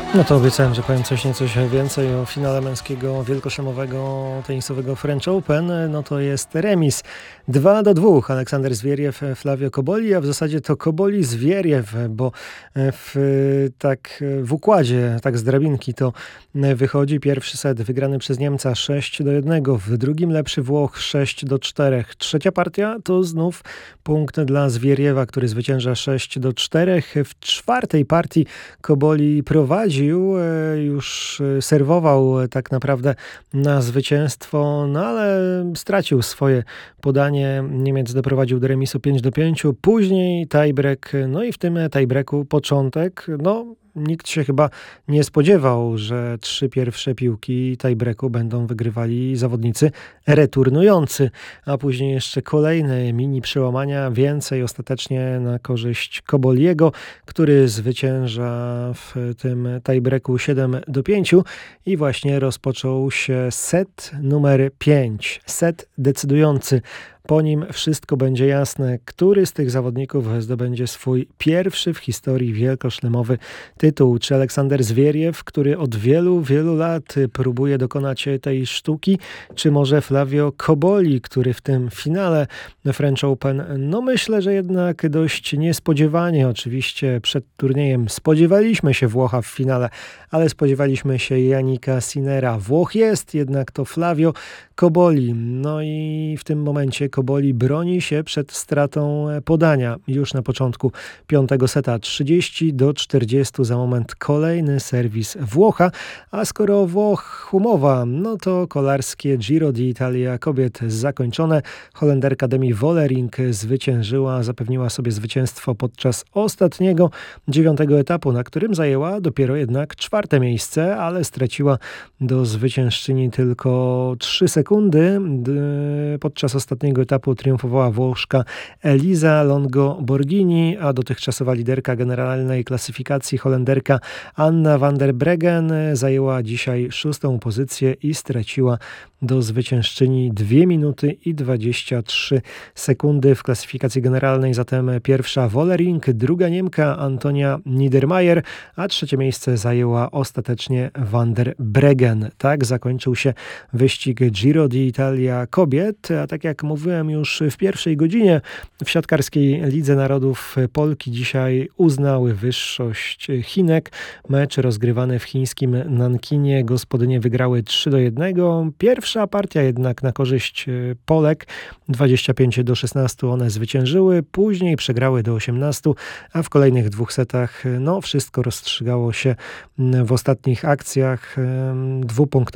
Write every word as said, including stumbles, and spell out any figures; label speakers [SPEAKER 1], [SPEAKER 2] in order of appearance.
[SPEAKER 1] No to obiecałem, że powiem coś nieco więcej o finale męskiego wielkoszlemowego tenisowego French Open. No to jest remis dwa do dwóch. Aleksander Zwieriew, Flavio Koboli, a w zasadzie to Koboli Zwieriew, bo w, tak, w układzie, tak z drabinki to wychodzi. Pierwszy set wygrany przez Niemca sześć do jednego, w drugim lepszy Włoch sześć do czterech. Trzecia partia to znów punkt dla Zwieriewa, który zwycięża sześć do czterech. W czwartej partii Koboli prowadzi, już serwował tak naprawdę na zwycięstwo, no ale stracił swoje podanie. Niemiec doprowadził do remisu pięć do pięciu, później tiebreak, no i w tym tiebreaku początek, no nikt się chyba nie spodziewał, że trzy pierwsze piłki tiebreaku będą wygrywali zawodnicy returnujący, a później jeszcze kolejne mini przełamania, więcej ostatecznie na korzyść Koboliego, który zwycięża w tym tiebreaku siedem do pięciu i właśnie rozpoczął się set numer pięć, set decydujący. Po nim wszystko będzie jasne, który z tych zawodników zdobędzie swój pierwszy w historii wielkoszlemowy tytuł. Czy Aleksander Zwieriew, który od wielu, wielu lat próbuje dokonać tej sztuki, czy może Flavio Koboli, który w tym finale French Open, no myślę, że jednak dość niespodziewanie, oczywiście przed turniejem spodziewaliśmy się Włocha w finale, ale spodziewaliśmy się Jannika Sinnera. Włoch jest, jednak to Flavio Koboli. No i w tym momencie Koboli broni się przed stratą podania. Już na początku piątego seta trzydzieści do czterdziestu. Za moment kolejny serwis Włocha. A skoro Włoch umowa, no to kolarskie Giro d'Italia kobiet zakończone. Holenderka Demi Vollering zwyciężyła, zapewniła sobie zwycięstwo podczas ostatniego, dziewiątego etapu, na którym zajęła dopiero jednak czwarte miejsce, ale straciła do zwyciężczyni tylko trzy sekundy. Podczas ostatniego etapu triumfowała Włoszka Elisa Longo Borghini, a dotychczasowa liderka generalnej klasyfikacji Holenderka Anna van der Breggen zajęła dzisiaj szóstą pozycję i straciła do zwyciężczyni dwie minuty i dwadzieścia trzy sekundy w klasyfikacji generalnej. Zatem pierwsza Vollering, druga Niemka Antonia Niedermayer, a trzecie miejsce zajęła ostatecznie van der Breggen. Tak zakończył się wyścig Giro d'Italia kobiet, a tak jak mówiłem już w pierwszej godzinie, w siatkarskiej Lidze Narodów Polki dzisiaj uznały wyższość Chinek. Mecz rozgrywany w chińskim Nankinie. Gospodynie wygrały trzy do jednego. Pierwsza partia jednak na korzyść Polek. dwadzieścia pięć do szesnastu one zwyciężyły. Później przegrały do osiemnastu, a w kolejnych dwóch setach no wszystko rozstrzygało się w ostatnich akcjach dwupunktowych.